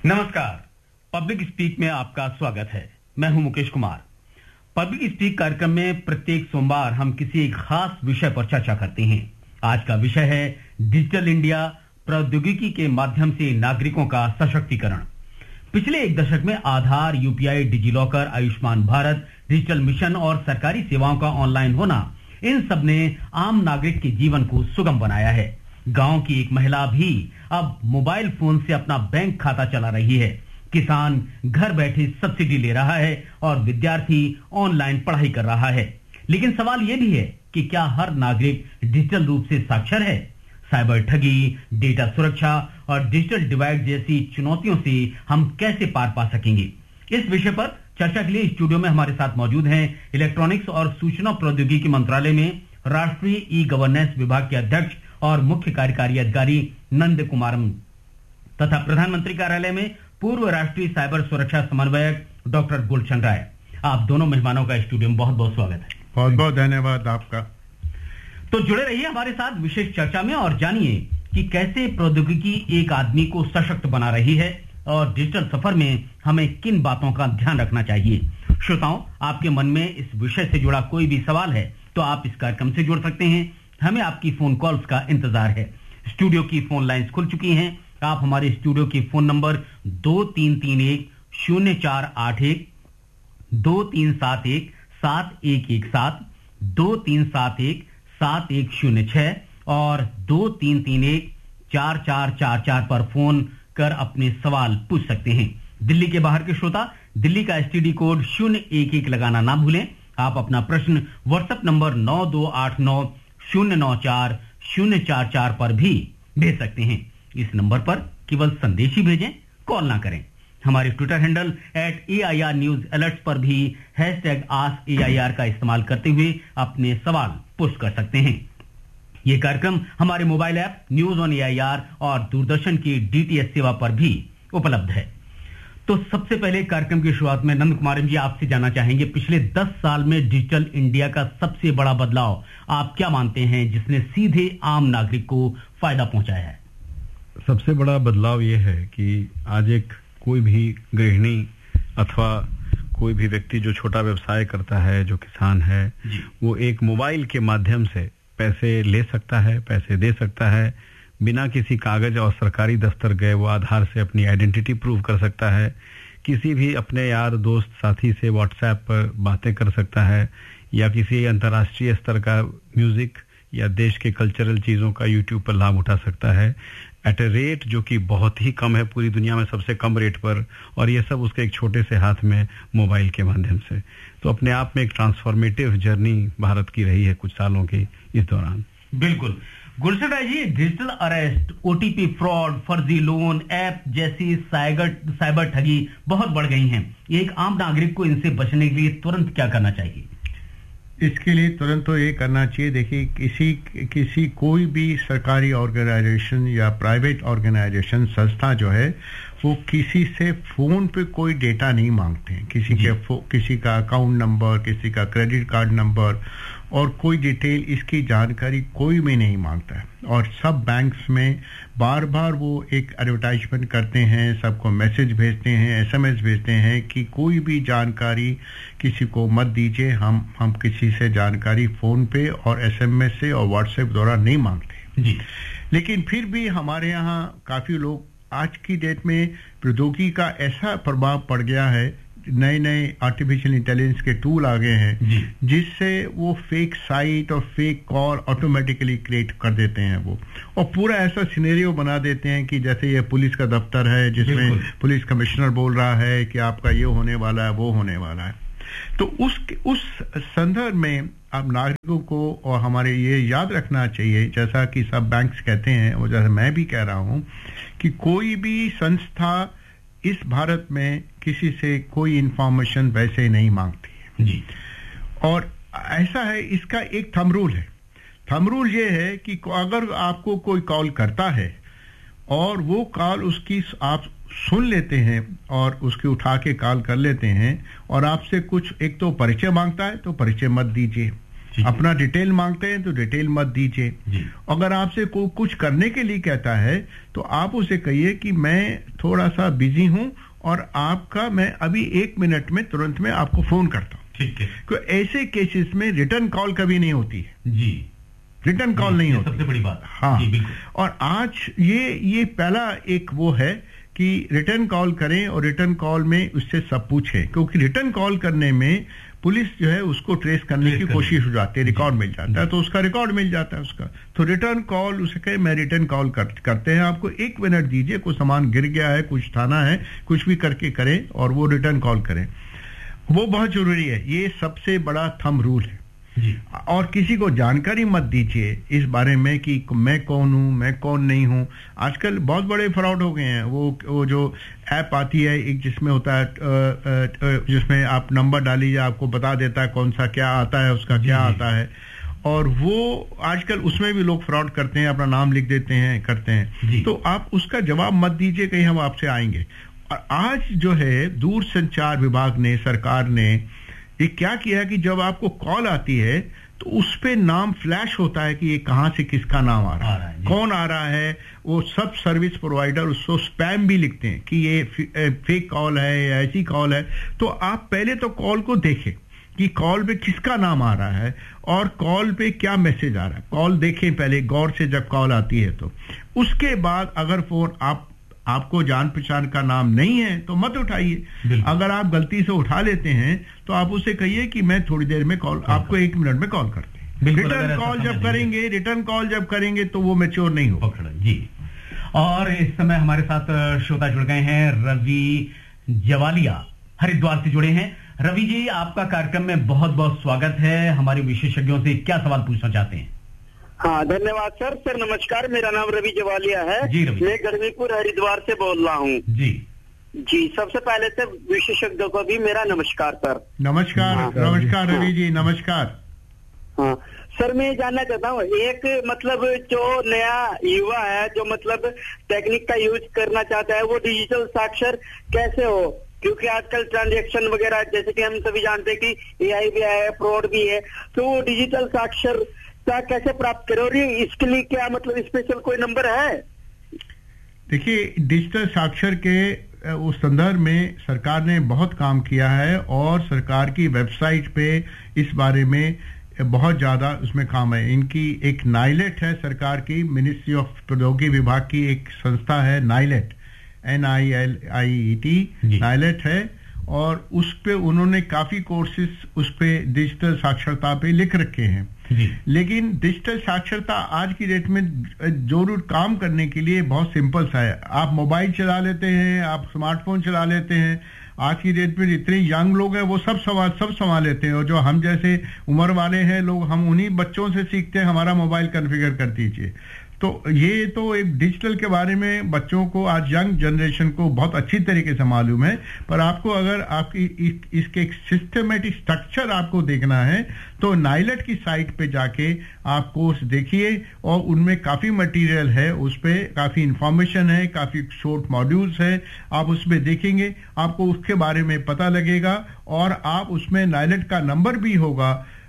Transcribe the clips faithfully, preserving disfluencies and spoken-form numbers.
नमस्कार, public speak में आपका स्वागत है। मैं हूं मुकेश कुमार। पब्लिक स्पीक कार्यक्रम में प्रत्येक सोमवार हम किसी एक खास विषय पर चर्चा करते हैं। आज का विषय है डिजिटल इंडिया, प्रौद्योगिकी के माध्यम से नागरिकों का सशक्तिकरण। पिछले एक दशक में आधार, UPI, DigiLocker, Ayushman Bharat, digital mission और सरकारी सेवाओं का ऑनलाइन होना, इन सब ने आम नागरिक के जीवन को सुगम बनाया है। गांव की एक महिला भी अब मोबाइल फोन से अपना बैंक खाता चला रही है। किसान घर बैठे सब्सिडी ले रहा है और विद्यार्थी ऑनलाइन पढ़ाई कर रहा है। लेकिन सवाल यह भी है कि क्या हर नागरिक डिजिटल रूप से साक्षर है? साइबर ठगी, डेटा सुरक्षा और डिजिटल डिवाइड जैसी चुनौतियों से हम कैसे पार पा सकेंगे? इस विषय पर चर्चा के लिए स्टूडियो में हमारे साथ मौजूद हैं इलेक्ट्रॉनिक्स और सूचना प्रौद्योगिकी मंत्रालय में राष्ट्रीय ई गवर्नेंस विभाग के अध्यक्ष और मुख्य कार्यकारी अधिकारी नंद कुमारम तथा प्रधानमंत्री कार्यालय में पूर्व राष्ट्रीय साइबर सुरक्षा समन्वयक डॉक्टर गुलशन राय। आप दोनों मेहमानों का स्टूडियो में बहुत बहुत स्वागत है। बहुत बहुत धन्यवाद आपका। तो जुड़े रहिए हमारे साथ विशेष चर्चा में और जानिए कि कैसे प्रौद्योगिकी एक आदमी को सशक्त बना रही है और डिजिटल सफर में हमें किन बातों का ध्यान रखना चाहिए। श्रोताओं, आपके मन में इस विषय से जुड़ा कोई भी सवाल है तो आप इस कार्यक्रम से जुड़ सकते हैं। हमें आपकी फोन कॉल्स का इंतजार है। स्टूडियो की फोन लाइंस खुल चुकी हैं। आप हमारे स्टूडियो के फोन नंबर दो तीन तीन एक शून्य चार आठ एक, दो तीन सात एक सात एक एक सात, दो तीन सात एक सात एक शून्य छह और दो तीन तीन एक चार चार चार चार पर फोन कर अपने सवाल पूछ सकते हैं। दिल्ली के बाहर के श्रोता दिल्ली का एसटीडी कोड शून्य एक एक लगाना ना भूलें। आप अपना प्रश्न व्हाट्सएप नंबर नौ दो आठ नौ शून्य नौ चार शून्य चार चार पर भी भेज सकते हैं। इस नंबर पर केवल संदेश ही भेजें, कॉल ना करें। हमारे Twitter handle at A I R news alert पर भी hashtag ask A I R का इस्तेमाल करते हुए अपने सवाल पोस्ट कर सकते हैं। ये कार्यक्रम हमारे mobile app news on A I R और दूरदर्शन की डीटीएच सेवा पर भी उपलब्ध है। तो सबसे पहले कार्यक्रम की शुरुआत में नंद कुमारन जी आपसे जानना चाहेंगे, पिछले दस साल में डिजिटल इंडिया का सबसे बड़ा बदलाव आप क्या मानते हैं जिसने सीधे आम नागरिक को फायदा पहुंचाया है? सबसे बड़ा बदलाव यह है कि आज एक कोई भी गृहिणी अथवा कोई भी व्यक्ति जो छोटा व्यवसाय करता है, जो किसान है, वो एक मोबाइल के माध्यम से पैसे ले सकता है, पैसे दे सकता है, बिना किसी कागज और सरकारी दफ्तर गए वो आधार से अपनी आइडेंटिटी प्रूव कर सकता है, किसी भी अपने यार दोस्त साथी से व्हाट्सएप पर बातें कर सकता है, या किसी अंतर्राष्ट्रीय स्तर का म्यूजिक या देश के कल्चरल चीज़ों का यूट्यूब पर लाभ उठा सकता है एट ए रेट जो कि बहुत ही कम है, पूरी दुनिया में सबसे कम रेट पर, और ये सब उसके एक छोटे से हाथ में मोबाइल के माध्यम से। तो अपने आप में एक ट्रांसफॉर्मेटिव जर्नी भारत की रही है कुछ सालों की इस दौरान। बिल्कुल Gulshan Rai ji, digital arrest, OTP fraud, फर्जी लोन ऐप जैसी साइबर साइबर ठगी बहुत बढ़ गई हैं। एक आम नागरिक को इनसे बचने के लिए तुरंत क्या करना चाहिए? इसके लिए तुरंत तो ये करना चाहिए, देखिए किसी किसी कोई भी सरकारी ऑर्गेनाइजेशन या प्राइवेट ऑर्गेनाइजेशन संस्था जो है वो किसी से फोन पे कोई डेटा नहीं मांगते हैं। किसी के किसी का अकाउंट नंबर, किसी का क्रेडिट कार्ड नंबर और कोई डिटेल, इसकी जानकारी कोई भी नहीं मांगता है। और सब बैंक्स में बार बार वो एक एडवर्टाइजमेंट करते हैं, सबको मैसेज भेजते हैं, एसएमएस भेजते हैं कि कोई भी जानकारी किसी को मत दीजिए। हम हम किसी से जानकारी फोन पे और एसएमएस से और व्हाट्सएप द्वारा नहीं मांगते जी। लेकिन फिर भी हमारे यहाँ काफी लोग, आज की डेट में प्रौद्योगिकी का ऐसा प्रभाव पड़ गया है, नए नए आर्टिफिशियल इंटेलिजेंस के टूल आ गए हैं जिससे वो फेक साइट और फेक कॉल ऑटोमेटिकली क्रिएट कर देते हैं वो, और पूरा ऐसा सिनेरियो बना देते हैं कि जैसे ये पुलिस का दफ्तर है जिसमें पुलिस कमिश्नर बोल रहा है कि आपका ये होने वाला है, वो होने वाला है। तो उस उस संदर्भ में अब नागरिकों को और हमारे ये याद रखना चाहिए, जैसा कि सब बैंक्स कहते हैं और जैसा मैं भी कह रहा हूं, कि कोई भी संस्था इस भारत में किसी से कोई इंफॉर्मेशन वैसे नहीं मांगती है जी। और ऐसा है, इसका एक थंब रूल है। थंब रूल ये है कि अगर आपको कोई कॉल करता है और वो कॉल उसकी आप सुन लेते हैं और उसकी उठा के कॉल कर लेते हैं और आपसे कुछ एक तो परिचय मांगता है तो परिचय मत दीजिए, अपना डिटेल मांगते हैं तो डिटेल मत दीजिए। अगर आपसे को कुछ करने के लिए कहता है तो आप उसे कहिए कि मैं थोड़ा सा बिजी हूं और आपका मैं अभी एक मिनट में तुरंत में आपको फोन करता हूं। ठीक है। तो ऐसे केसेस में रिटर्न कॉल कभी नहीं होती है जी, रिटर्न कॉल नहीं होती, सबसे बड़ी बात। हाँ जी, और आज ये ये पहला एक वो है कि रिटर्न कॉल करें और रिटर्न कॉल में उससे सब पूछें, क्योंकि रिटर्न कॉल करने में पुलिस जो है उसको ट्रेस करने ट्रेस की कोशिश हो जाती है, रिकॉर्ड मिल जाता है, तो उसका रिकॉर्ड मिल जाता है उसका। तो रिटर्न कॉल उसे कहे मैं रिटर्न कॉल कर, करते हैं, आपको एक मिनट दीजिए, कुछ सामान गिर गया है, कुछ थाना है, कुछ भी करके करें और वो रिटर्न कॉल करें, वो बहुत जरूरी है। ये सबसे बड़ा थंब रूल है जी। और किसी को जानकारी मत दीजिए इस बारे में कि मैं कौन हूं, मैं कौन नहीं हूं। आजकल बहुत बड़े फ्रॉड हो गए हैं। वो वो जो ऐप आती है एक, जिसमें होता है जिसमें आप नंबर डालिए, आपको बता देता है कौन सा क्या आता है, उसका क्या आता है, और वो आजकल उसमें भी लोग फ्रॉड करते हैं, अपना नाम लिख देते हैं, करते हैं। तो आप उसका जवाब मत दीजिए कहीं हम आपसे आएंगे। और आज जो है दूर संचार विभाग ने, सरकार ने ये क्या किया कि जब आपको कॉल आती है तो उस पे नाम फ्लैश होता है कि ये कहां से किसका नाम आ रहा है, आ रहा है कौन आ रहा है। वो सब सर्विस प्रोवाइडर उसको स्पैम भी लिखते हैं कि ये फेक कॉल है या ऐसी कॉल है। तो आप पहले तो कॉल को देखें कि कॉल पे किसका नाम आ रहा है और कॉल पे क्या मैसेज आ रहा है। कॉल देखें पहले गौर से जब कॉल आती है तो। उसके बाद अगर फोन आप आपको जान पहचान का नाम नहीं है तो मत उठाइए। अगर आप गलती से उठा लेते हैं तो आप उसे कहिए कि मैं थोड़ी देर में कॉल, आपको एक मिनट में कॉल करते हैं। रिटर्न कॉल जब करेंगे रिटर्न कॉल जब करेंगे तो वो मैच्योर नहीं हो जी। और इस समय हमारे साथ श्रोता जुड़ गए हैं, रवि जवालिया हरिद्वार से जुड़े हैं। रवि जी, आपका कार्यक्रम में बहुत बहुत स्वागत है। हमारे विशेषज्ञों से क्या सवाल पूछना चाहते हैं? हाँ, धन्यवाद सर। सर नमस्कार, मेरा नाम रवि जवालिया है जी। मैं गढ़वीपुर हरिद्वार से बोल रहा हूँ जी। जी, सबसे पहले से विशेषज्ञों को भी मेरा नमस्कार सर। नमस्कार। हाँ, नमस्कार रवि जी, नमस्कार। हाँ सर, मैं जानना चाहता हूँ, एक मतलब जो नया युवा है जो मतलब टेक्निक का यूज करना चाहता है, वो डिजिटल साक्षर कैसे हो? क्योंकि आजकल ट्रांजैक्शन वगैरह जैसे कि हम सभी जानते हैं कि एआई भी है, फ्रॉड भी है, तो वो डिजिटल साक्षर क्या कैसे प्राप्त करें और इसके लिए क्या मतलब स्पेशल कोई नंबर है? देखिए, डिजिटल साक्षर के उस संदर्भ में सरकार ने बहुत काम किया है और सरकार की वेबसाइट पे इस बारे में बहुत ज्यादा उसमें काम है। इनकी एक नाइलेट है, सरकार की मिनिस्ट्री ऑफ प्रौद्योगिकी विभाग की एक संस्था है NIELIT, N I L I E T, NIELIT है, और उस पे उन्होंने काफी कोर्सेज उस पे डिजिटल साक्षरता पे लिख रखे हैं। लेकिन डिजिटल साक्षरता आज की डेट में जरूर काम करने के लिए बहुत सिंपल सा है। आप मोबाइल चला लेते हैं, आप स्मार्टफोन चला लेते हैं। आज की डेट में जितने यंग लोग हैं वो सब संभाल सब संभाल लेते हैं, और जो हम जैसे उम्र वाले हैं लोग, हम उन्हीं बच्चों से सीखते हैं हमारा मोबाइल कॉन्फ़िगर कर दीजिए। तो ये तो एक डिजिटल के बारे में बच्चों को, आज यंग जनरेशन को बहुत अच्छी तरीके से मालूम है। पर आपको अगर आपकी इस, इसके एक सिस्टमेटिक स्ट्रक्चर आपको देखना है तो नाइलेट की साइट पे जाके आप कोर्स देखिए, और उनमें काफी मटेरियल है, उस पे काफी इंफॉर्मेशन है, काफी शॉर्ट मॉड्यूल्स है। आप उसमें देखेंगे, आपको उसके बारे में पता लगेगा, और आप उसमें नाइलेट का नंबर भी होगा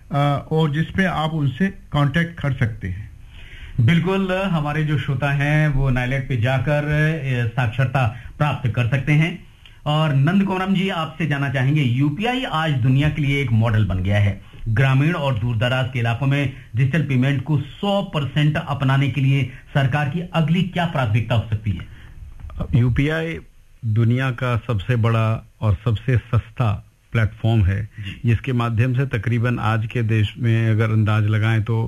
और जिसपे आप उनसे कांटेक्ट कर सकते हैं। बिल्कुल, हमारे जो श्रोता हैं वो नाइलेट पे जाकर साक्षरता प्राप्त कर सकते हैं। और नंद कोरम जी, आपसे जानना चाहेंगे, यूपीआई आज दुनिया के लिए एक मॉडल बन गया है। ग्रामीण और दूरदराज के इलाकों में डिजिटल पेमेंट को सौ परसेंट अपनाने के लिए सरकार की अगली क्या प्राथमिकता हो सकती है? यूपीआई दुनिया का सबसे बड़ा और सबसे सस्ता प्लेटफॉर्म है, जिसके माध्यम से तकरीबन आज के देश में अगर अंदाज लगाएं तो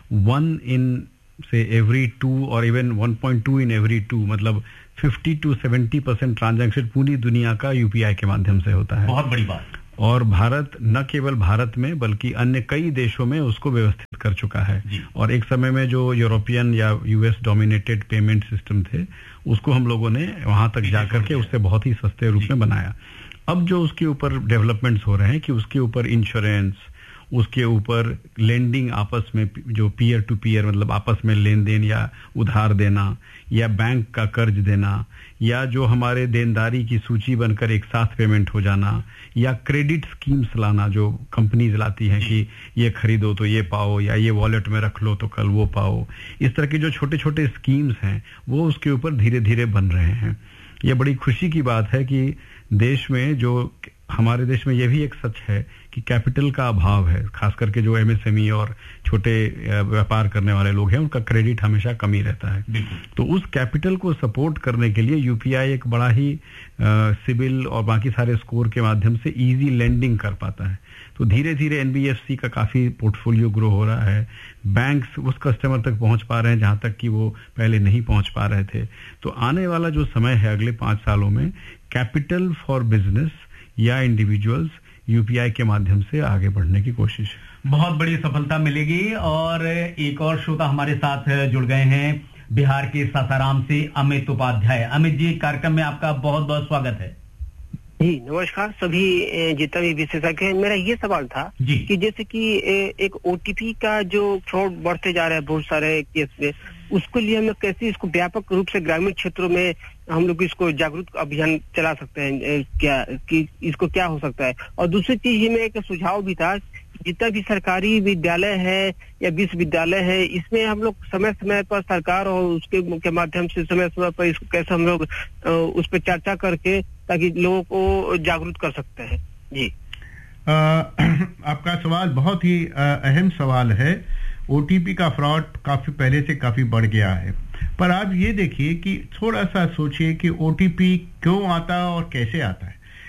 वन इन से एवरी टू और even one point two in every two, मतलब fifty to seventy percent transaction पूरी दुनिया का यूपीआई के माध्यम से होता है। बहुत बड़ी बात। और भारत न केवल भारत में बल्कि अन्य कई देशों में उसको व्यवस्थित कर चुका है। और एक समय में जो यूरोपियन या यूएस डोमिनेटेड पेमेंट सिस्टम थे, उसको हम लोगों ने वहां तक जाकर के उससे बहुत ही सस्ते रूप में बनाया। अब जो उसके ऊपर डेवलपमेंट्स हो रहे हैं कि उसके ऊपर इंश्योरेंस उसके ऊपर लेंडिंग आपस में जो पीयर टू पीयर मतलब आपस में लेन देन या उधार देना या बैंक का कर्ज देना या जो हमारे देनदारी की सूची बनकर एक साथ पेमेंट हो जाना या क्रेडिट स्कीम्स लाना जो कंपनीज लाती हैं कि ये खरीदो तो ये पाओ या ये वॉलेट में रख लो तो कल वो पाओ, इस तरह के जो छोटे छोटे स्कीम्स हैं वो उसके ऊपर धीरे धीरे बन रहे हैं। ये बड़ी खुशी की बात है कि देश में जो हमारे देश में यह भी एक सच है कि कैपिटल का अभाव है, खास करके जो एमएसएमई और छोटे व्यापार करने वाले लोग हैं उनका क्रेडिट हमेशा कम ही रहता है। तो उस कैपिटल को सपोर्ट करने के लिए यूपीआई एक बड़ा ही सिबिल और बाकी सारे स्कोर के माध्यम से इजी लेंडिंग कर पाता है। तो धीरे धीरे एनबीएफसी का काफी पोर्टफोलियो ग्रो हो रहा है, बैंक्स उस कस्टमर तक पहुंच पा रहे हैं जहां तक कि वो पहले नहीं पहुंच पा रहे थे। तो आने वाला जो समय है अगले पांच सालों में कैपिटल फॉर बिजनेस या इंडिविजुअल्स यूपीआई के माध्यम से आगे बढ़ने की कोशिश है। बहुत बड़ी सफलता मिलेगी। और एक और श्रोता हमारे साथ जुड़ गए हैं बिहार के सासाराम से, अमित उपाध्याय। अमित जी, कार्यक्रम में आपका बहुत बहुत स्वागत है। जी नमस्कार सभी जितना भी विशेषज्ञ हैं। मेरा ये सवाल था कि जैसे कि एक ओटीपी का जो फ्रॉड बढ़ते जा रहा है बहुत सारे केस में, उसके लिए हम कैसे इसको व्यापक रूप से ग्रामीण क्षेत्रों में हम लोग इसको जागरूक अभियान चला सकते हैं, क्या कि इसको क्या हो सकता है। और दूसरी चीज ये में एक सुझाव भी था, जितना भी सरकारी विद्यालय है या विश्वविद्यालय है, इसमें हम लोग समय समय पर सरकार और उसके के माध्यम से समय समय पर इसको कैसे हम लोग उस पर चर्चा करके ताकि लोगों को जागरूक कर सकते हैं। जी आ, आपका सवाल बहुत ही अहम सवाल है। ओटीपी का फ्रॉड काफी पहले से काफी बढ़ गया है, पर आप ये देखिए कि थोड़ा सा सोचिए कि ओटीपी क्यों आता है और कैसे आता है।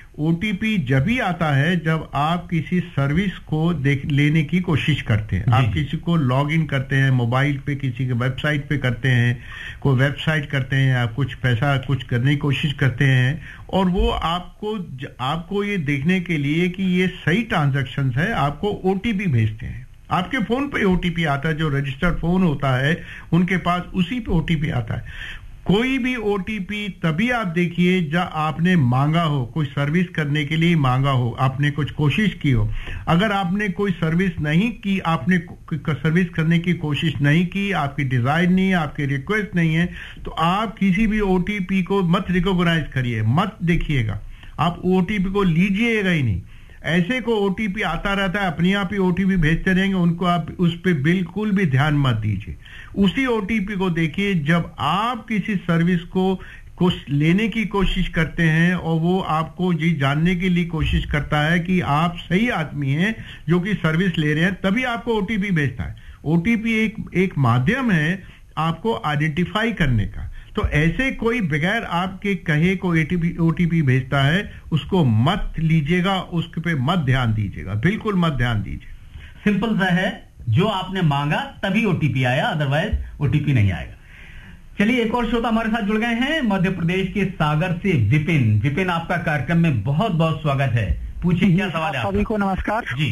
ओटीपी जब भी आता है जब आप किसी सर्विस को देख लेने की कोशिश करते हैं, आप किसी को लॉग इन करते हैं मोबाइल पे, किसी के वेबसाइट पे करते हैं, कोई वेबसाइट करते हैं, आप कुछ पैसा कुछ करने की कोशिश करते हैं और वो आपको आपको ये देखने के लिए कि ये सही ट्रांजैक्शन है आपको ओटीपी भेजते हैं। आपके फोन पे ओटीपी आता है, जो रजिस्टर्ड फोन होता है उनके पास उसी पे ओटीपी आता है। कोई भी ओटीपी तभी आप देखिए जब आपने मांगा हो, कोई सर्विस करने के लिए मांगा हो, आपने कुछ कोशिश की हो। अगर आपने कोई सर्विस नहीं की, आपने सर्विस करने की कोशिश नहीं की, आपकी डिजाइन नहीं है, आपकी रिक्वेस्ट नहीं है, तो आप किसी भी ओटीपी को मत रिकॉग्नाइज करिए, मत देखिएगा, आप ओटीपी को लीजिएगा ही नहीं। ऐसे को ओटीपी आता रहता है, अपने आप ही ओटीपी भेजते रहेंगे, उनको आप उस पर बिल्कुल भी ध्यान मत दीजिए। उसी ओटीपी को देखिए जब आप किसी सर्विस को कुछ लेने की कोशिश करते हैं और वो आपको ये जानने के लिए कोशिश करता है कि आप सही आदमी हैं जो कि सर्विस ले रहे हैं, तभी आपको ओटीपी भेजता है। ओटीपी एक एक माध्यम है आपको आइडेंटिफाई करने का। तो ऐसे कोई बगैर आपके कहे को ओटीपी ओटीपी भेजता है, उसको मत लीजिएगा, उसके पे मत ध्यान दीजिएगा, बिल्कुल मत ध्यान दीजिए। सिंपल सा है, जो आपने मांगा तभी ओटीपी आया, अदरवाइज ओटीपी नहीं आएगा। चलिए एक और श्रोता हमारे साथ जुड़ गए हैं मध्य प्रदेश के सागर से, विपिन। विपिन, आपका कार्यक्रम में बहुत बहुत स्वागत है। पूछिए क्या सवाल है आपका। सभी को नमस्कार जी।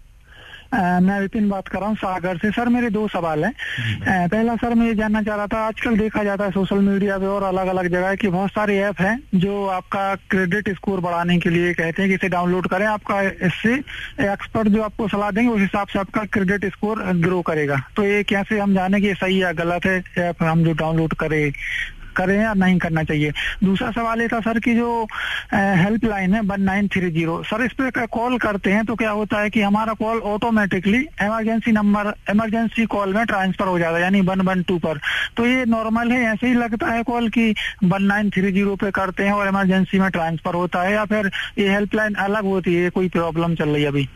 आ, मैं विपिन बात कर रहा हूँ सागर से। सर मेरे दो सवाल हैं। पहला सर मैं ये जानना चाह रहा था, आजकल देखा जाता है सोशल मीडिया पे और अलग अलग जगह कि बहुत सारे ऐप हैं जो आपका क्रेडिट स्कोर बढ़ाने के लिए कहते हैं कि इसे डाउनलोड करें, आपका इससे एक्सपर्ट जो आपको सलाह देंगे उस हिसाब से आपका क्रेडिट स्कोर ग्रो करेगा। तो ये कैसे हम जाने कि सही है गलत है ऐप हम जो डाउनलोड करें करें या नहीं करना चाहिए। दूसरा सवाल ये था सर कि जो हेल्पलाइन है one nine three zero, sir इस पे कॉल करते हैं तो क्या होता है कि हमारा call automatically emergency number emergency call में ट्रांसफर हो जाता है, यानी वन वन टू पर। तो ये नॉर्मल है, ऐसे ही लगता है कॉल की वन नाइन थ्री जीरो पे करते हैं और इमरजेंसी में ट्रांसफर होता है, या फिर ये हेल्पलाइन अलग होती है, कोई प्रॉब्लम चल रही है अभी?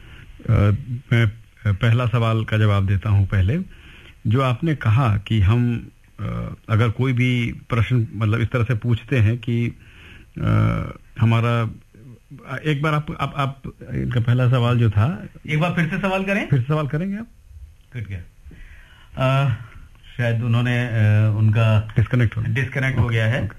मैं पहला सवाल का जवाब देता हूँ। पहले जो आपने कहा कि हम अगर कोई भी प्रश्न मतलब इस तरह से पूछते हैं कि आ, हमारा एक बार आप आप, आप इनका पहला सवाल जो था एक बार फिर से सवाल करें। फिर सवाल करेंगे आप? कट गया, शायद उन्होंने आ, उनका डिस्कनेक्ट हो डिस्कनेक्ट हो गया है।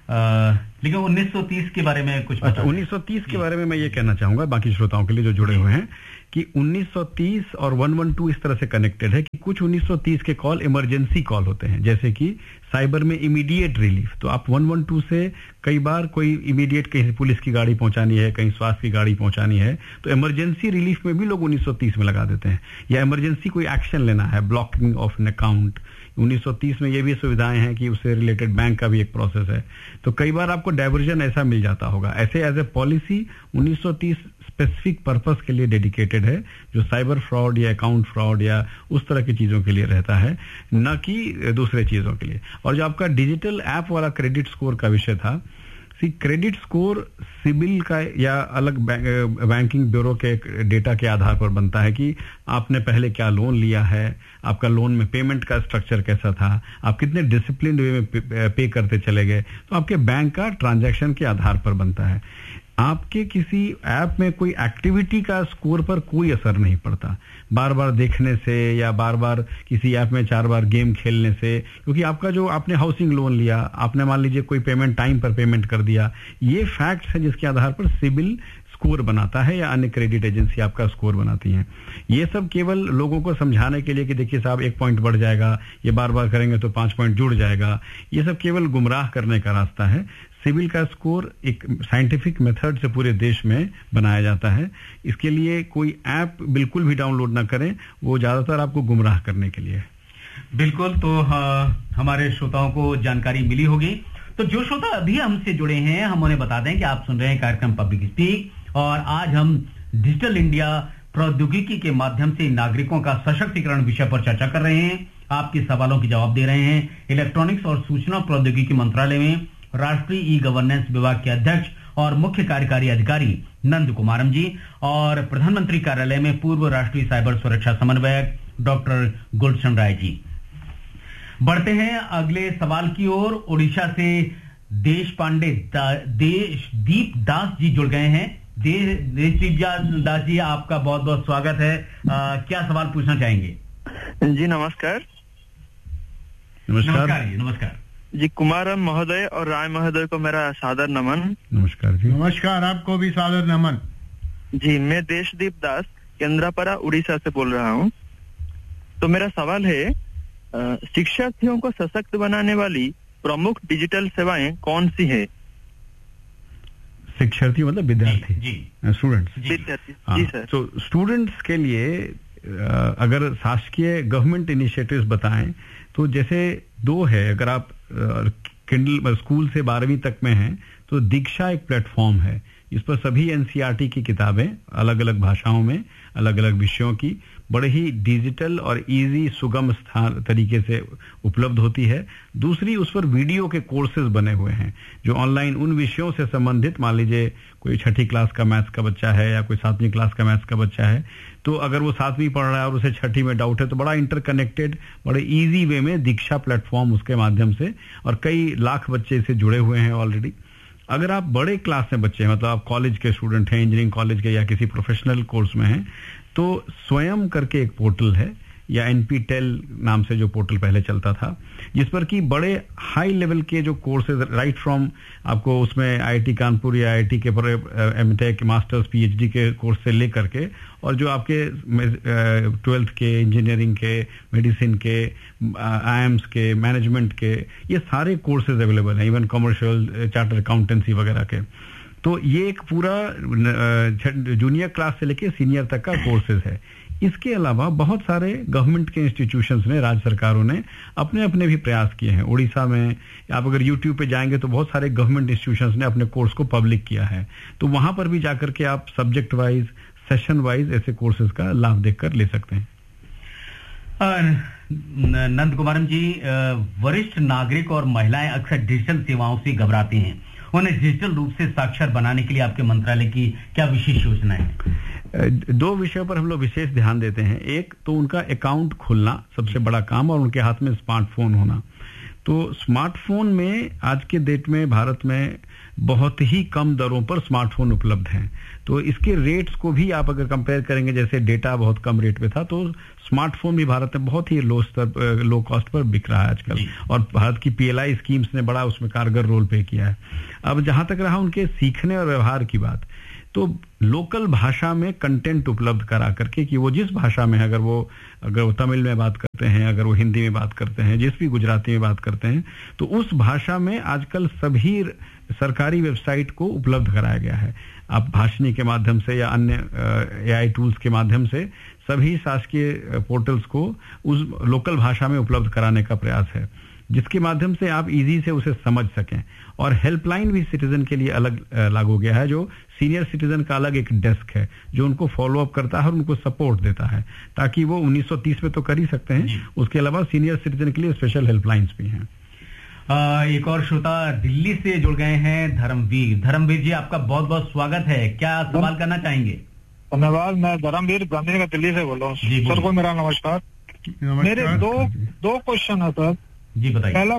लेकिन उन्नीस सौ तीस के बारे में कुछ अच्छा, उन्नीस सौ तीस के बारे में मैं ये कहना चाहूंगा बाकी श्रोताओं के लिए जो जुड़े हुए हैं कि उन्नीस सौ तीस और एक सौ बारह इस तरह से कनेक्टेड है कि कुछ उन्नीस सौ तीस के कॉल इमरजेंसी कॉल होते हैं, जैसे कि साइबर में इमीडिएट रिलीफ। तो आप एक सौ बारह से कई बार कोई इमीडिएट कहीं पुलिस की गाड़ी पहुंचानी है, कहीं स्वास्थ्य की गाड़ी पहुंचानी है, तो इमरजेंसी रिलीफ में भी लोग उन्नीस सौ तीस में लगा देते हैं। या इमरजेंसी कोई एक्शन लेना है, ब्लॉकिंग ऑफ एन अकाउंट, उन्नीस सौ तीस में ये भी सुविधाएं हैं कि उससे रिलेटेड बैंक का भी एक प्रोसेस है। तो कई बार आपको डाइवर्जन ऐसा मिल जाता होगा। ऐसे एज ए पॉलिसी उन्नीस सौ तीस स्पेसिफिक पर्पस के लिए डेडिकेटेड है, जो साइबर फ्रॉड या अकाउंट फ्रॉड या उस तरह की चीजों के लिए रहता है, न कि दूसरे चीजों के लिए। और जो आपका डिजिटल ऐप वाला क्रेडिट स्कोर का विषय था, सी क्रेडिट स्कोर सिबिल का या अलग बैंकिंग ब्यूरो के डेटा के आधार पर बनता है कि आपने पहले क्या लोन लिया है, आपका लोन में पेमेंट का स्ट्रक्चर कैसा था, आप कितने डिसिप्लिन वे में पे, पे करते चले गए, तो आपके बैंक का ट्रांजैक्शन के आधार पर बनता है। आपके किसी ऐप में कोई एक्टिविटी का स्कोर पर कोई असर नहीं पड़ता, बार बार देखने से या बार बार किसी ऐप में चार बार गेम खेलने से, क्योंकि आपका जो आपने हाउसिंग लोन लिया, आपने मान लीजिए कोई पेमेंट टाइम पर पेमेंट कर दिया, ये फैक्ट्स है जिसके आधार पर सिबिल स्कोर बनाता है या अन्य क्रेडिट एजेंसी आपका स्कोर बनाती हैं। ये सब केवल लोगों को समझाने के लिए कि देखिए साहब एक पॉइंट बढ़ जाएगा, ये बार बार करेंगे तो पांच पॉइंट जुड़ जाएगा, ये सब केवल गुमराह करने का रास्ता है। सिबिल का स्कोर एक साइंटिफिक मेथड से पूरे देश में बनाया जाता है। इसके लिए कोई ऐप बिल्कुल भी डाउनलोड ना करें, वो ज्यादातर आपको गुमराह करने के लिए। बिल्कुल, तो हमारे श्रोताओं को जानकारी मिली होगी। तो जो श्रोता अभी हमसे जुड़े हैं, हम उन्हें बता दें कि आप सुन रहे हैं कार्यक्रम पब्लिक स्पीक, और आज हम डिजिटल इंडिया प्रौद्योगिकी के माध्यम से नागरिकों का सशक्तिकरण विषय पर चर्चा कर रहे हैं। आपके सवालों के जवाब दे रहे हैं इलेक्ट्रॉनिक्स और सूचना प्रौद्योगिकी मंत्रालय में राष्ट्रीय ई गवर्नेंस विभाग के अध्यक्ष और मुख्य कार्यकारी अधिकारी नंद कुमारम जी, और प्रधानमंत्री कार्यालय में पूर्व राष्ट्रीय साइबर सुरक्षा समन्वयक डॉक्टर गुलशन राय जी। बढ़ते हैं अगले सवाल की ओर। उड़ीसा से देश पांडे देश दीप दास जी जुड़ गए हैं। देशदीप दास जी, आपका बहुत बहुत स्वागत है। आ, क्या सवाल पूछना चाहेंगे? जी नमस्कार। नमस्कार जी, नमस्कार जी। कुमारम महोदय और राय महोदय को मेरा सादर नमन। नमस्कार जी। नमस्कार, आपको भी सादर नमन जी। मैं देशदीप दास केंद्रापड़ा उड़ीसा से बोल रहा हूँ। तो मेरा सवाल है, शिक्षार्थियों को सशक्त बनाने वाली प्रमुख डिजिटल सेवाएं कौन सी है? शिक्षार्थी मतलब विद्यार्थी जी, स्टूडेंट्स। विद्यार्थी जी सर। तो स्टूडेंट्स के लिए अगर शासकीय गवर्नमेंट इनिशिएटिव्स बताएं तो जैसे दो है। अगर आप किंडल स्कूल से बारहवीं तक में हैं तो दीक्षा एक प्लेटफॉर्म है, इस पर सभी एनसीईआरटी की किताबें अलग अलग भाषाओं में अलग अलग विषयों की बड़े ही डिजिटल और इजी सुगम स्थान तरीके से उपलब्ध होती है। दूसरी, उस पर वीडियो के कोर्सेज बने हुए हैं जो ऑनलाइन उन विषयों से संबंधित, मान लीजिए कोई छठी क्लास का मैथ्स का बच्चा है या कोई सातवीं क्लास का मैथ्स का बच्चा है, तो अगर वो सातवीं पढ़ रहा है और उसे छठी में डाउट है तो बड़ा इंटरकनेक्टेड, बड़े इजी वे में दीक्षा प्लेटफॉर्म उसके माध्यम से, और कई लाख बच्चे इससे जुड़े हुए हैं ऑलरेडी। अगर आप बड़े क्लास में बच्चे हैं, मतलब आप कॉलेज के स्टूडेंट हैं, इंजीनियरिंग कॉलेज के या किसी प्रोफेशनल कोर्स में हैं, तो स्वयं करके एक पोर्टल है या एनपीटेल नाम से जो पोर्टल पहले चलता था, जिस पर कि बड़े हाई लेवल के जो कोर्सेज राइट फ्रॉम आपको उसमें आईआईटी कानपुर या आईआईटी के पर एमटेक मास्टर्स पीएचडी के कोर्स से लेकर के, और जो आपके ट्वेल्थ के, इंजीनियरिंग के, मेडिसिन के, आईएम्स के, मैनेजमेंट के, ये सारे कोर्सेज अवेलेबल हैं, इवन कमर्शियल चार्टर अकाउंटेंसी वगैरह के। तो ये एक पूरा जूनियर क्लास से लेके सीनियर तक का कोर्सेज है। इसके अलावा बहुत सारे गवर्नमेंट के इंस्टीट्यूशंस ने, राज्य सरकारों ने अपने अपने भी प्रयास किए हैं। उड़ीसा में आप अगर यूट्यूब पे जाएंगे तो बहुत सारे गवर्नमेंट इंस्टीट्यूशंस ने अपने कोर्स को पब्लिक किया है, तो वहां पर भी जाकर के आप सब्जेक्ट वाइज, सेशन वाइज ऐसे कोर्सेज का लाभ देखकर ले सकते हैं। नंद कुमारम जी, वरिष्ठ नागरिक और महिलाएं अक्सर डिजिटल सेवाओं से घबराते हैं, उन्हें डिजिटल रूप से साक्षर बनाने के लिए आपके मंत्रालय की क्या विशेष योजनाएं हैं? दो विषयों पर हम लोग विशेष ध्यान देते हैं। एक तो उनका अकाउंट खुलना सबसे बड़ा काम, और उनके हाथ में स्मार्टफोन होना। तो स्मार्टफोन में आज के डेट में भारत में बहुत ही कम दरों पर स्मार्टफोन उपलब्ध हैं। तो इसके रेट्स को भी आप अगर कंपेयर करेंगे, जैसे डेटा बहुत कम रेट पे था, तो स्मार्टफोन भी भारत में बहुत ही लो स्तर लो कॉस्ट पर बिक रहा है आजकल, और भारत की पीएलआई स्कीम्स ने बड़ा उसमें कारगर रोल प्ले किया है। अब जहां तक रहा उनके सीखने और व्यवहार की बात, तो लोकल भाषा में कंटेंट उपलब्ध करा करके कि वो जिस भाषा में, अगर वो अगर वो तमिल में बात करते हैं, अगर वो हिंदी में बात करते हैं, जिस भी गुजराती में बात करते हैं, तो उस भाषा में आजकल सभी सरकारी वेबसाइट को उपलब्ध कराया गया है। आप भाषणी के माध्यम से या अन्य एआई टूल्स के माध्यम से सभी शासकीय पोर्टल्स को उस लोकल भाषा में उपलब्ध कराने का प्रयास है, जिसके माध्यम से आप इजी से उसे समझ सकें। और हेल्पलाइन भी सिटीजन के लिए अलग लागू गया है, जो सीनियर सिटीजन का अलग एक डेस्क है जो उनको फॉलो अप करता है और उनको सपोर्ट देता है, ताकि वो उन्नीस सौ तीस में तो कर ही सकते हैं, उसके अलावा सीनियर सिटीजन के लिए स्पेशल हेल्पलाइंस भी हैं। आ, एक और श्रोता दिल्ली से जुड़ गए हैं, धर्मवीर। धर्मवीर जी, आपका बहुत बहुत स्वागत है, क्या सवाल करना चाहेंगे? धन्यवाद। मैं धर्मवीर गांधी का दिल्ली से बोल रहा हूँ। सर को मेरा नमस्कार। मेरे दो दो क्वेश्चन है सर जी, बताइए। पहला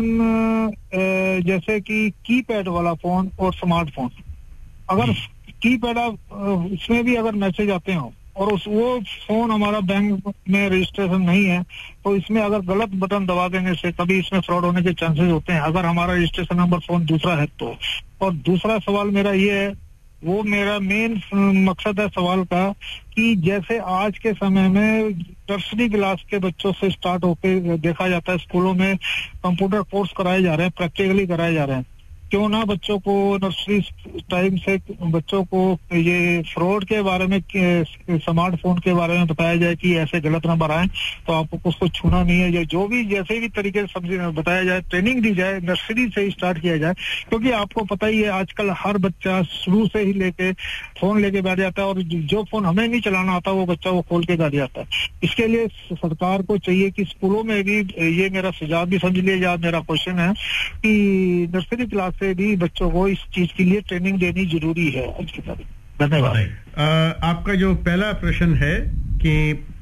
क्वेश्चन, जैसे कि कीपैड वाला फोन और स्मार्टफोन, अगर कीपैड इसमें भी अगर मैसेज आते हो और उस वो फोन हमारा बैंक में रजिस्ट्रेशन नहीं है, तो इसमें अगर गलत बटन दबा देने से कभी इसमें फ्रॉड होने के चांसेस होते हैं, अगर हमारा रजिस्ट्रेशन नंबर फोन दूसरा है तो। और दूसरा सवाल मेरा ये है, वो मेरा मेन मकसद है सवाल का, कि जैसे आज के समय में नर्सरी क्लास के बच्चों से स्टार्ट होकर देखा जाता है स्कूलों में कंप्यूटर कोर्स कराए जा रहे हैं, प्रैक्टिकली कराए जा रहे हैं, क्यों ना बच्चों को नर्सरी टाइम से बच्चों को ये फ्रॉड के बारे में, स्मार्टफोन के बारे में बताया जाए कि ऐसे गलत नंबर आए तो आपको उसको छूना नहीं है, या जो भी जैसे भी तरीके से समझ बताया जाए, ट्रेनिंग दी जाए, नर्सरी से ही स्टार्ट किया जाए। क्योंकि आपको पता ही है आजकल हर बच्चा शुरू से ही लेके फोन लेके बैठ जाता है, और जो फोन हमें नहीं चलाना आता वो बच्चा वो खोल के बैठ जाता है। इसके लिए सरकार को चाहिए कि स्कूलों में भी, ये मेरा सुझाव भी समझ लिया जाए, मेरा क्वेश्चन है कि नर्सरी क्लास से भी बच्चों को इस चीज के लिए ट्रेनिंग देनी जरूरी है आज की तारीख। धन्यवाद। आपका जो पहला प्रश्न है कि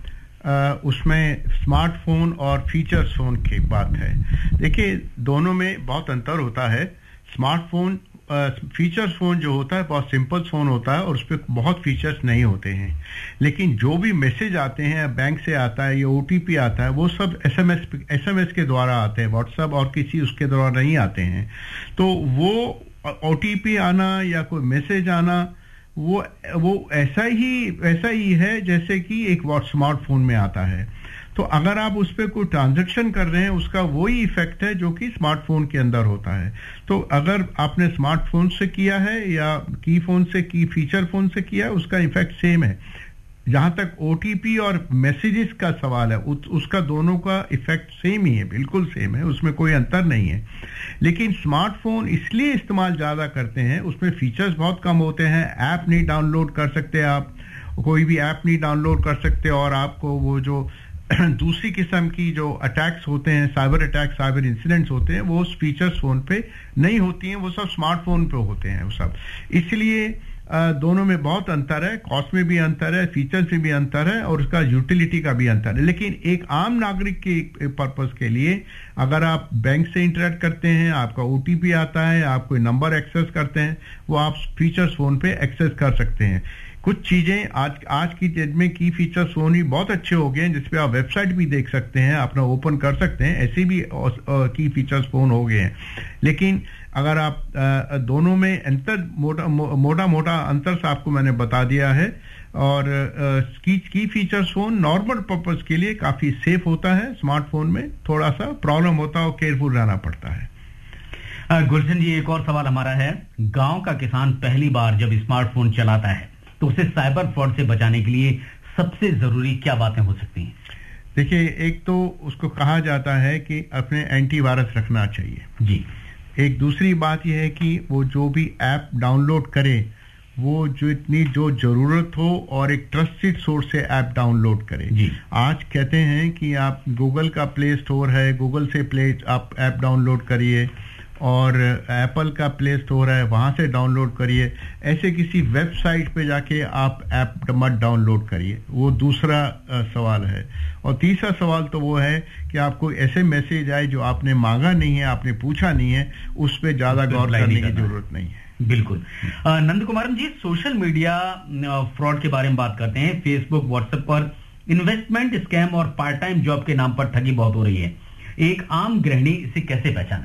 आ, उसमें स्मार्टफोन और फीचर्स फोन की बात है, देखिए दोनों में बहुत अंतर होता है। स्मार्टफोन फीचर्स फोन जो होता है बहुत सिंपल फोन होता है और उस पर बहुत फीचर्स नहीं होते हैं, लेकिन जो भी मैसेज आते हैं बैंक से आता है या ओटीपी आता है वो सब एसएमएस एसएमएस के द्वारा आते हैं, व्हाट्सएप और किसी उसके द्वारा नहीं आते हैं। तो वो ओटीपी आना या कोई मैसेज आना वो वो ऐसा ही ऐसा ही है जैसे कि एक स्मार्टफोन में आता है। तो अगर आप उस पर कोई ट्रांजैक्शन कर रहे हैं उसका वही इफेक्ट है जो कि स्मार्टफोन के अंदर होता है। तो अगर आपने स्मार्टफोन से किया है या की फोन से की फीचर फोन से किया है उसका इफेक्ट सेम है। जहां तक ओटीपी और मैसेजेस का सवाल है उस, उसका दोनों का इफेक्ट सेम ही है, बिल्कुल सेम है, उसमें कोई अंतर नहीं है। लेकिन स्मार्टफोन इसलिए इस्तेमाल ज्यादा करते हैं, उसमें फीचर्स बहुत कम होते हैं, ऐप नहीं डाउनलोड कर सकते, आप कोई भी ऐप नहीं डाउनलोड कर सकते, और आपको वो जो दूसरी किस्म की जो अटैक्स होते हैं, साइबर अटैक, साइबर इंसिडेंट्स होते हैं, वो फीचर्स फोन पे नहीं होती हैं, वो सब स्मार्टफोन पे होते हैं वो सब। इसलिए दोनों में बहुत अंतर है, कॉस्ट में भी अंतर है, फीचर्स में भी अंतर है, और उसका यूटिलिटी का भी अंतर है। लेकिन एक आम नागरिक के पर्पस के लिए अगर आप बैंक से इंटरेक्ट करते हैं, आपका ओटीपी आता है, आप कोई नंबर एक्सेस करते हैं, वो आप फीचर्स फोन पे एक्सेस कर सकते हैं। कुछ चीजें आज आज की डेट में की फीचर्स फोन भी बहुत अच्छे हो गए हैं, जिसपे आप वेबसाइट भी देख सकते हैं, अपना ओपन कर सकते हैं, ऐसे भी की फीचर्स फोन हो गए हैं। लेकिन अगर आप दोनों में अंतर मोटा मोटा मोटा अंतर आपको मैंने बता दिया है, और की की फीचर्स फोन नॉर्मल पर्पस के लिए काफी सेफ होता है, स्मार्टफोन में थोड़ा सा प्रॉब्लम होता है और केयरफुल रहना पड़ता है। गुलशन जी, एक और सवाल हमारा है, गांव का किसान पहली बार जब स्मार्टफोन चलाता है तो उसे साइबर फ्रॉड से बचाने के लिए सबसे जरूरी क्या बातें हो सकती हैं? देखिए, एक तो उसको कहा जाता है कि अपने एंटीवायरस रखना चाहिए जी। एक दूसरी बात यह है कि वो जो भी ऐप डाउनलोड करे वो जो इतनी जो जरूरत हो और एक ट्रस्टेड सोर्स से ऐप डाउनलोड करे जी। आज कहते हैं कि आप गूगल का प्ले स्टोर है, गूगल से प्ले आप ऐप डाउनलोड करिए, और एप्पल का प्ले स्टोर है वहाँ से डाउनलोड करिए। ऐसे किसी वेबसाइट पे जाके आप ऐप मत डाउनलोड करिए, वो दूसरा आ, सवाल है। और तीसरा सवाल तो वो है कि आपको ऐसे मैसेज आए जो आपने मांगा नहीं है, आपने पूछा नहीं है, उस पर ज़्यादा गौर करने की जरूरत नहीं है। बिल्कुल। नंद कुमारन जी, सोशल मीडिया फ्रॉड के बारे में बात करते हैं। फेसबुक, व्हाट्सएप पर इन्वेस्टमेंट स्कैम और पार्ट टाइम जॉब के नाम पर ठगी बहुत हो रही है। एक आम गृहिणी इसे कैसे पहचाने?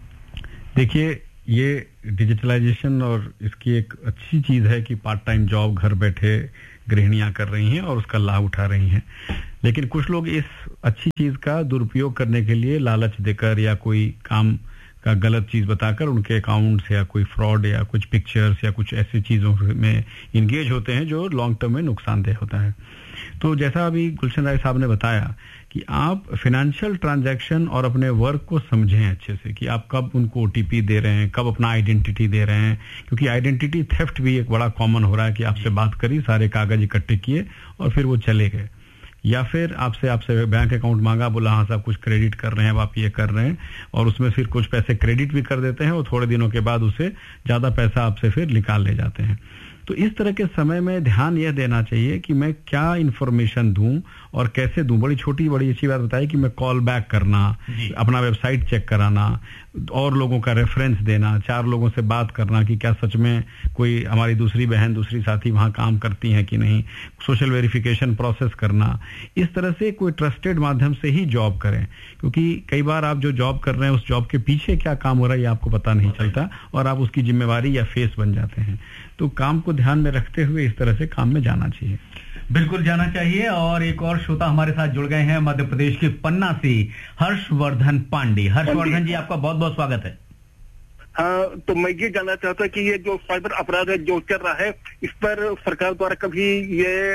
देखिए, ये डिजिटलाइजेशन और इसकी एक अच्छी चीज है कि पार्ट टाइम जॉब घर बैठे गृहिणियां कर रही हैं और उसका लाभ उठा रही हैं। लेकिन कुछ लोग इस अच्छी चीज का दुरुपयोग करने के लिए लालच देकर या कोई काम का गलत चीज बताकर उनके अकाउंट्स या कोई फ्रॉड या कुछ पिक्चर्स या कुछ ऐसी चीजों में इंगेज होते हैं जो लॉन्ग टर्म में नुकसानदेह होता है। तो जैसा अभी गुलशन राय साहब ने बताया कि आप फाइनेंशियल ट्रांजैक्शन और अपने वर्क को समझें अच्छे से कि आप कब उनको ओटीपी दे रहे हैं, कब अपना आइडेंटिटी दे रहे हैं, क्योंकि आइडेंटिटी थेफ्ट भी एक बड़ा कॉमन हो रहा है कि आपसे बात करी, सारे कागज इकट्ठे किए और फिर वो चले गए। या फिर आपसे आपसे बैंक अकाउंट मांगा, बोला हाँ साहब कुछ क्रेडिट कर रहे हैं, अब आप ये कर रहे हैं, और उसमें फिर कुछ पैसे क्रेडिट भी कर देते हैं और थोड़े दिनों के बाद उसे ज्यादा पैसा आपसे फिर निकाल ले जाते हैं। तो इस तरह के समय में ध्यान यह देना चाहिए कि मैं क्या इन्फॉर्मेशन दूं और कैसे दूं। बड़ी छोटी बड़ी अच्छी बात बताई कि मैं कॉल बैक करना, अपना वेबसाइट चेक कराना, और लोगों का रेफरेंस देना, चार लोगों से बात करना कि क्या सच में कोई हमारी दूसरी बहन दूसरी साथी वहां काम करती हैं कि नहीं, सोशल वेरिफिकेशन प्रोसेस करना। इस तरह से कोई ट्रस्टेड माध्यम से ही जॉब करें, क्योंकि कई बार आप जो जॉब कर रहे हैं उस जॉब के पीछे क्या काम हो रहा है ये आपको पता नहीं चलता और आप उसकी जिम्मेवारी या फेस बन जाते हैं। तो काम को ध्यान में रखते हुए इस तरह से काम में जाना चाहिए। बिल्कुल जाना चाहिए। और एक और श्रोता हमारे साथ जुड़ गए हैं मध्य प्रदेश के पन्ना से, हर्षवर्धन पांडे। हर्षवर्धन जी, आपका बहुत बहुत स्वागत है। हाँ, तो मैं ये जानना चाहता कि ये जो साइबर अपराध है जो चल रहा है, इस पर सरकार द्वारा कभी ये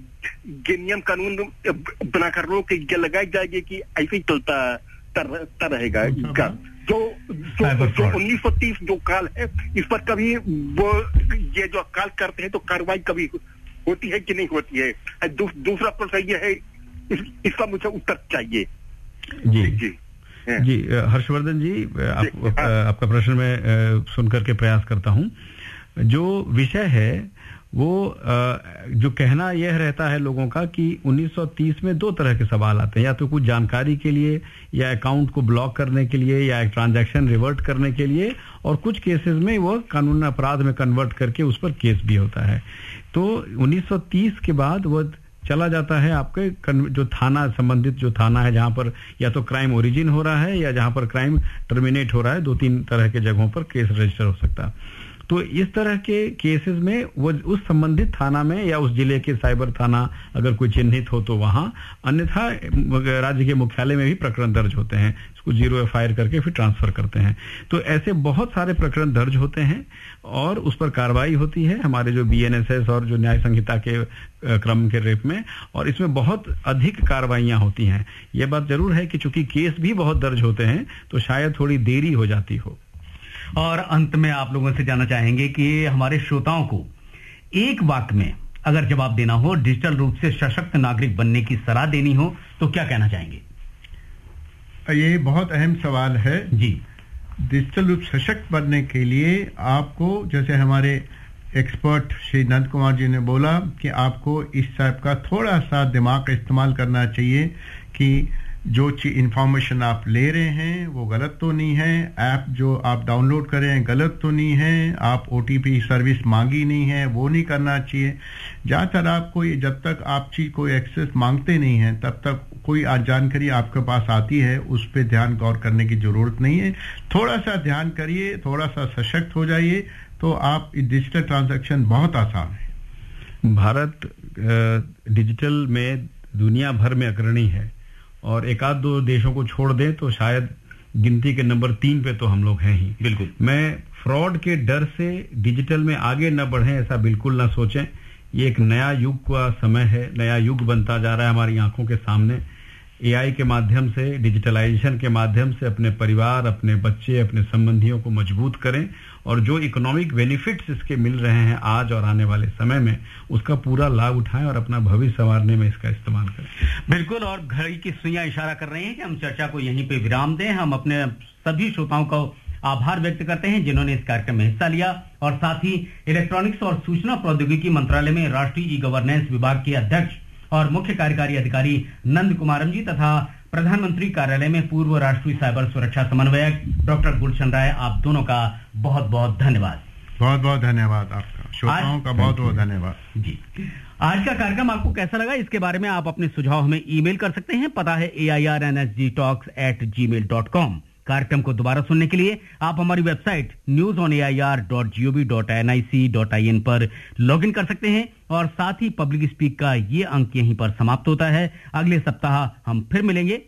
नियम कानून बनाकर रोक ये लगाई जाएगी कि ऐसे ही चलता रहेगा? जो जो उन्नीस सौ तीस जो काल है, इस पर कभी वो ये जो काल करते हैं तो कार्रवाई कभी होती है कि नहीं होती है? दू, दूसरा प्रश्न ये है, इस, इसका मुझे उत्तर चाहिए। जी जी जी हर्षवर्धन जी, आप, आपका प्रश्न मैं सुनकर के प्रयास करता हूं। जो विषय है वो जो कहना यह रहता है लोगों का कि उन्नीस सौ तीस में दो तरह के सवाल आते हैं, या तो कुछ जानकारी के लिए, या अकाउंट को ब्लॉक करने के लिए, या एक ट्रांजैक्शन रिवर्ट करने के लिए, और कुछ केसेस में वो कानून अपराध में कन्वर्ट करके उस पर केस भी होता है। तो उन्नीस सौ तीस के बाद वो चला जाता है आपके जो थाना संबंधित जो थाना है जहां पर या तो क्राइम ओरिजिन हो रहा है या जहां पर क्राइम टर्मिनेट हो रहा है, दो तीन तरह के जगहों पर केस रजिस्टर हो सकता है। तो इस तरह के केसेस में वो उस संबंधित थाना में या उस जिले के साइबर थाना अगर कोई चिन्हित हो तो वहां, अन्यथा राज्य के मुख्यालय में भी प्रकरण दर्ज होते हैं, इसको जीरो एफ आई आर करके फिर ट्रांसफर करते हैं। तो ऐसे बहुत सारे प्रकरण दर्ज होते हैं और उस पर कार्रवाई होती है हमारे जो बी एन एस एस और जो न्याय संहिता के क्रम के रेप में, और इसमें बहुत अधिक कार्रवाइयां होती हैं। यह बात जरूर है कि चूंकि केस भी बहुत दर्ज होते हैं तो शायद थोड़ी देरी हो जाती हो। और अंत में आप लोगों से जानना चाहेंगे कि हमारे श्रोताओं को एक वाक्य में अगर जवाब देना हो, डिजिटल रूप से सशक्त नागरिक बनने की सलाह देनी हो, तो क्या कहना चाहेंगे? ये बहुत अहम सवाल है जी। डिजिटल रूप सशक्त बनने के लिए आपको, जैसे हमारे एक्सपर्ट श्री नंद कुमार जी ने बोला, कि आपको इस टाइप का थोड़ा सा दिमाग का इस्तेमाल करना चाहिए कि जो चीज इंफॉर्मेशन आप ले रहे हैं वो गलत तो नहीं है, ऐप जो आप डाउनलोड कर रहे हैं गलत तो नहीं है, आप ओटीपी सर्विस मांगी नहीं है वो नहीं करना चाहिए। जहाँ तक आपको, जब तक आप चीज कोई एक्सेस मांगते नहीं है तब तक कोई जानकारी आपके पास आती है उस पर ध्यान गौर करने की जरूरत नहीं है। थोड़ा सा ध्यान करिए, थोड़ा सा सशक्त हो जाइए, तो आप डिजिटल ट्रांजैक्शन बहुत आसान है। भारत डिजिटल में दुनिया भर में अग्रणी है और एक आध दो देशों को छोड़ दें तो शायद गिनती के नंबर तीन पे तो हम लोग हैं ही। बिल्कुल। मैं फ्रॉड के डर से डिजिटल में आगे न बढ़ें ऐसा बिल्कुल ना सोचें। ये एक नया युग का समय है, नया युग बनता जा रहा है हमारी आंखों के सामने। एआई के माध्यम से, डिजिटलाइजेशन के माध्यम से अपने परिवार, अपने बच्चे, अपने संबंधियों को मजबूत करें और जो इकोनॉमिक बेनिफिट्स इसके मिल रहे हैं आज और आने वाले समय में, उसका पूरा लाभ उठाएं और अपना भविष्य संवारने में इसका इस्तेमाल करें। बिल्कुल। और घड़ी की सुइयां इशारा कर रही हैं कि हम चर्चा को यहीं पे विराम दें। हम अपने सभी श्रोताओं को आभार व्यक्त करते हैं जिन्होंने इस कार्यक्रम में हिस्सा लिया, और साथ ही इलेक्ट्रॉनिक्स और सूचना प्रौद्योगिकी मंत्रालय में राष्ट्रीय ई गवर्नेंस विभाग के अध्यक्ष और मुख्य कार्यकारी अधिकारी नंद कुमारम जी तथा प्रधानमंत्री कार्यालय में पूर्व राष्ट्रीय साइबर सुरक्षा समन्वयक डॉक्टर गुलशन राय, आप दोनों का बहुत बहुत धन्यवाद। बहुत बहुत धन्यवाद आपका, श्रोताओं का बहुत बहुत धन्यवाद जी। आज का कार्यक्रम आपको कैसा लगा, इसके बारे में आप अपने सुझाव हमें ईमेल कर सकते हैं। पता है ए I R N S G talks eight ji mail dot com. कार्यक्रम को दोबारा सुनने के लिए आप हमारी website news on A I R dot G O V dot N I C dot I N पर लॉग इन कर सकते हैं, और साथ ही पब्लिक स्पीक का ये अंक यहीं पर समाप्त होता है। अगले सप्ताह हम फिर मिलेंगे।